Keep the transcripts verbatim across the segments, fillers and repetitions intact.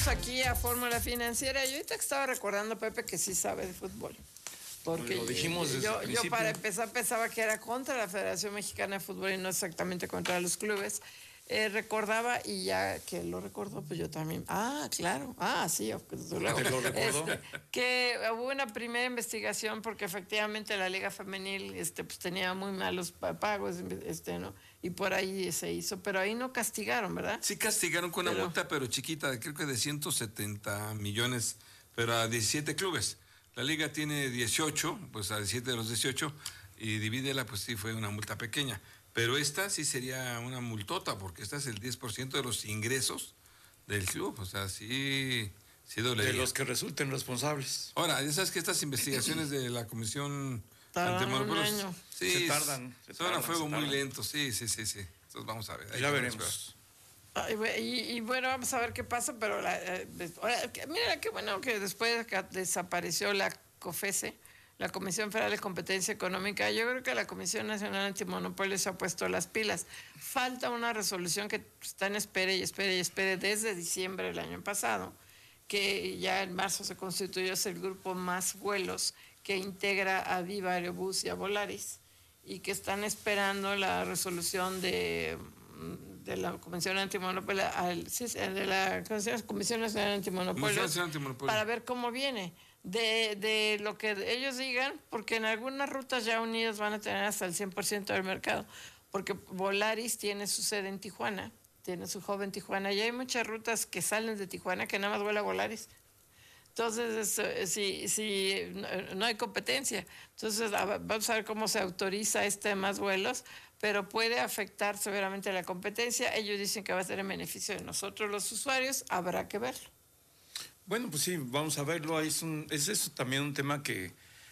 regresamos aquí a Fórmula Financiera. Yo ahorita estaba recordando, Pepe, que sí sabe de fútbol. Porque lo dijimos desde yo, el yo para empezar pensaba que era contra la Federación Mexicana de Fútbol y no exactamente contra los clubes. Eh, recordaba, y ya que lo recordó, pues yo también. Ah, claro. Ah, sí, desde luego. ¿Te lo recordó? Este, que hubo una primera investigación porque efectivamente la Liga Femenil este, pues, tenía muy malos pagos, este, ¿no? Y por ahí se hizo, pero ahí no castigaron, ¿verdad? Sí castigaron con una Pero- multa, pero chiquita, creo que de ciento setenta millones, pero a diecisiete clubes. La liga tiene dieciocho, pues a diecisiete de los dieciocho, y divídela, pues sí fue una multa pequeña. Pero esta sí sería una multota, porque esta es el diez por ciento de los ingresos del club, o sea, sí, sí dolería. De los que resulten responsables. Ahora, ya sabes que estas investigaciones de la Comisión Tardan Antimonopolios, un año. sí, Se tardan, se son a tardan, fuego se muy tardan. lento, sí, sí, sí, sí. Entonces vamos a ver. Ya hay que veremos. Ay, güey, Y, y bueno, vamos a ver qué pasa, pero la, eh, des- ahora, que- mira qué bueno que después que desapareció la COFESE, la Comisión Federal de Competencia Económica. Yo creo que la Comisión Nacional Antimonopolio se ha puesto las pilas. Falta una resolución que está en espera y espera y espera desde diciembre del año pasado, que ya en marzo se constituyó es el grupo Más Vuelos, que integra a Viva Aerobús y a Volaris, y que están esperando la resolución de, de la Comisión Antimonopolio, al, sí, de la Comisión Nacional Antimonopolio, Comisión Nacional Antimonopolio. para ver cómo viene. De, de lo que ellos digan, porque en algunas rutas ya unidas van a tener hasta el cien por ciento del mercado, porque Volaris tiene su sede en Tijuana, tiene su hub en Tijuana, y hay muchas rutas que salen de Tijuana que nada más vuela Volaris. Entonces, es, si, si no, no hay competencia, entonces a, vamos a ver cómo se autoriza este más vuelos, pero puede afectar severamente a la competencia. Ellos dicen que va a ser en beneficio de nosotros los usuarios, habrá que verlo. Bueno, pues sí, vamos a verlo. Es, un, es eso también un tema que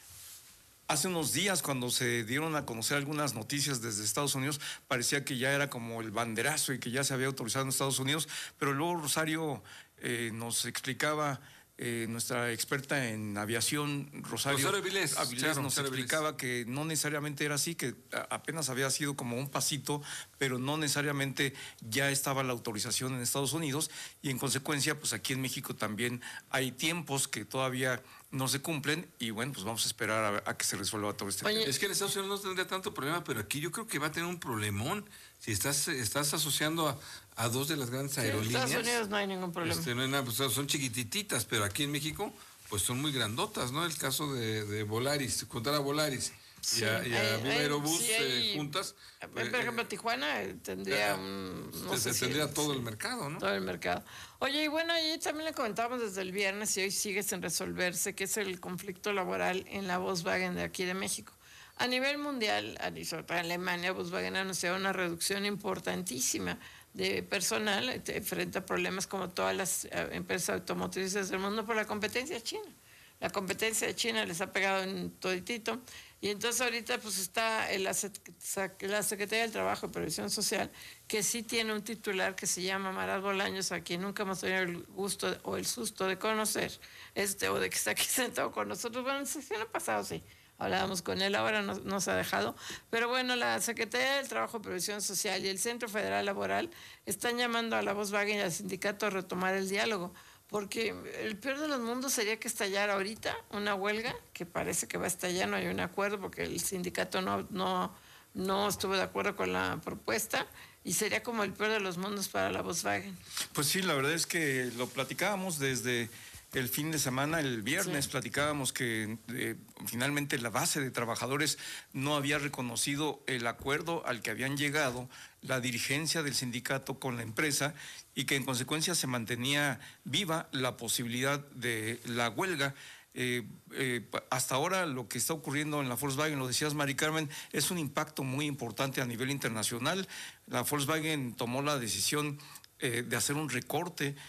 hace unos días, cuando se dieron a conocer algunas noticias desde Estados Unidos, parecía que ya era como el banderazo y que ya se había autorizado en Estados Unidos, pero luego Rosario eh, nos explicaba, eh, nuestra experta en aviación, Rosario, Rosario Vilés, Avilés, claro, nos Rosario explicaba que no necesariamente era así, que apenas había sido como un pasito, pero no necesariamente ya estaba la autorización en Estados Unidos, y en consecuencia, pues aquí en México también hay tiempos que todavía no se cumplen, y bueno, pues vamos a esperar a, a que se resuelva todo este Oye, tema. Es que en Estados Unidos no tendría tanto problema, pero aquí yo creo que va a tener un problemón. Si estás, estás asociando a, a dos de las grandes sí, en aerolíneas. Estados Unidos no hay ningún problema. Este, no hay nada, pues, son chiquitititas, pero aquí en México, pues son muy grandotas, ¿no? El caso de, de Volaris, contar a Volaris Sí, y a, y a hay- Viva hay- Aerobús sí hay- eh, juntas. Por ejemplo, eh, Tijuana eh, tendría eh, un... se- No sé se si- tendría todo sí, el mercado, ¿no? todo el mercado. Oye, y bueno, ahí también le comentábamos desde el viernes y hoy sigue sin resolverse, que es el conflicto laboral en la Volkswagen de aquí de México. A nivel mundial, y sobre todo en Alemania, Volkswagen ha anunciado una reducción importantísima de personal eh, frente a problemas como todas las eh, empresas automotrices del mundo por la competencia china. La competencia de China les ha pegado en toditito, y entonces ahorita pues está en la, Sec- la Secretaría del Trabajo y Previsión Social, que sí tiene un titular que se llama Marat Bolaños, a quien nunca hemos tenido el gusto o el susto de conocer, este o de que está aquí sentado con nosotros. Bueno, en la sesión pasada sí hablábamos con él, ahora no, no se ha dejado, pero bueno, la Secretaría del Trabajo y Previsión Social y el Centro Federal Laboral están llamando a la Volkswagen y al sindicato a retomar el diálogo, porque el peor de los mundos sería que estallara ahorita una huelga, que parece que va a estallar, no hay un acuerdo porque el sindicato no, no, no estuvo de acuerdo con la propuesta, y sería como el peor de los mundos para la Volkswagen. Pues sí, la verdad es que lo platicábamos desde el fin de semana, el viernes, Sí. platicábamos que eh, finalmente la base de trabajadores no había reconocido el acuerdo al que habían llegado la dirigencia del sindicato con la empresa, y que en consecuencia se mantenía viva la posibilidad de la huelga. Eh, eh, hasta ahora lo que está ocurriendo en la Volkswagen, lo decías, Mari Carmen, es un impacto muy importante a nivel internacional. La Volkswagen tomó la decisión eh, de hacer un recorte